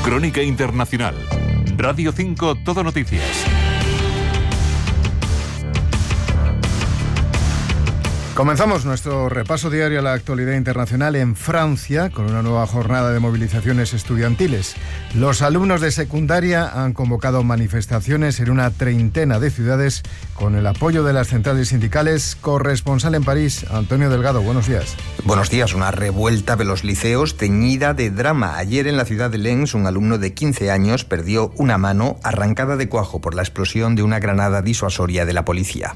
Crónica Internacional. Radio 5 Todo Noticias. Comenzamos nuestro repaso diario a la actualidad internacional en Francia con una nueva jornada de movilizaciones estudiantiles. Los alumnos de secundaria han convocado manifestaciones en una treintena de ciudades con el apoyo de las centrales sindicales. Corresponsal en París, Antonio Delgado, buenos días. Buenos días. Una revuelta de los liceos teñida de drama. Ayer en la ciudad de Lens, un alumno de 15 años perdió una mano arrancada de cuajo por la explosión de una granada disuasoria de la policía.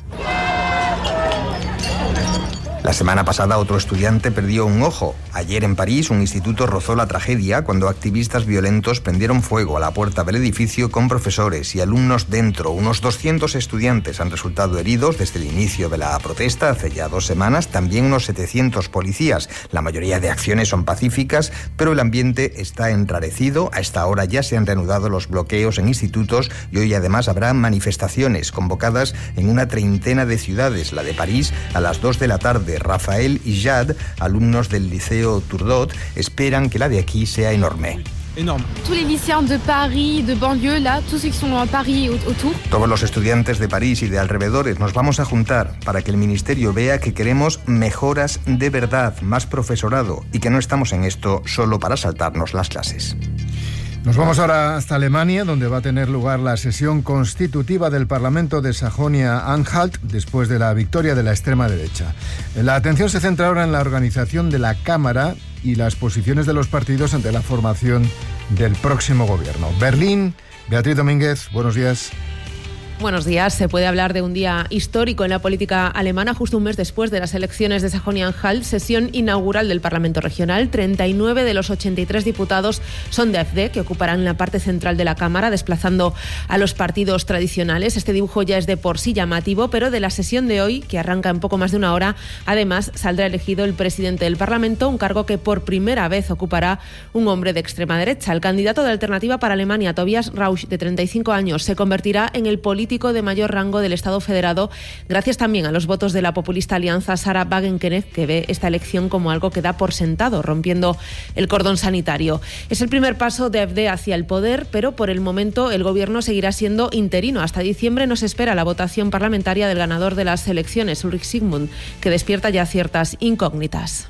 La semana pasada otro estudiante perdió un ojo. Ayer en París un instituto rozó la tragedia cuando activistas violentos prendieron fuego a la puerta del edificio con profesores y alumnos dentro. Unos 200 estudiantes han resultado heridos desde el inicio de la protesta hace ya 2 semanas. También unos 700 policías. La mayoría de acciones son pacíficas, pero el ambiente está enrarecido. A esta hora ya se han reanudado los bloqueos en institutos y hoy además habrá manifestaciones convocadas en una treintena de ciudades. La de París a las 2 de la tarde. Rafael y Jad, alumnos del Liceo Turgot, esperan que la de aquí sea enorme. Tous les lycéens de Paris, de banlieue, là, tous ceux qui sont à Paris autour. Todos los estudiantes de París y de alrededores nos vamos a juntar para que el ministerio vea que queremos mejoras de verdad, más profesorado y que no estamos en esto solo para saltarnos las clases. Nos vamos ahora hasta Alemania, donde va a tener lugar la sesión constitutiva del Parlamento de Sajonia-Anhalt después de la victoria de la extrema derecha. La atención se centra ahora en la organización de la Cámara y las posiciones de los partidos ante la formación del próximo gobierno. Berlín, Beatriz Domínguez, buenos días. Buenos días. Se puede hablar de un día histórico en la política alemana, justo un mes después de las elecciones de Sajonia-Anhalt, sesión inaugural del Parlamento Regional. 39 de los 83 diputados son de AfD, que ocuparán la parte central de la Cámara, desplazando a los partidos tradicionales. Este dibujo ya es de por sí llamativo, pero de la sesión de hoy, que arranca en poco más de una hora, además saldrá elegido el presidente del Parlamento, un cargo que por primera vez ocupará un hombre de extrema derecha. El candidato de Alternativa para Alemania, Tobias Rauch, de 35 años, se convertirá en el político de mayor rango del Estado federado, gracias también a los votos de la populista alianza Sarah Wagenknecht, que ve esta elección como algo que da por sentado, rompiendo el cordón sanitario. Es el primer paso de AfD hacia el poder, pero por el momento el gobierno seguirá siendo interino. Hasta diciembre no se espera la votación parlamentaria del ganador de las elecciones, Ulrich Sigmund, que despierta ya ciertas incógnitas.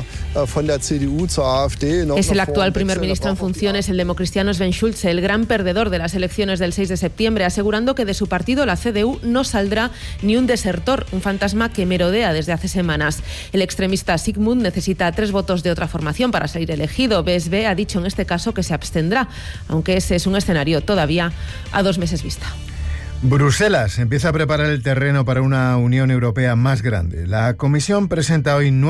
Es el actual primer ministro en funciones, el democristiano Sven Schulze, el gran perdedor de las elecciones del 6 de septiembre, asegurando que de su partido, la CDU, no saldrá ni un desertor, un fantasma que merodea desde hace semanas. El extremista Sigmund necesita 3 votos de otra formación para salir elegido. BSB ha dicho en este caso que se abstendrá, aunque ese es un escenario todavía a 2 meses vista. Bruselas empieza a preparar el terreno para una Unión Europea más grande. La Comisión presenta hoy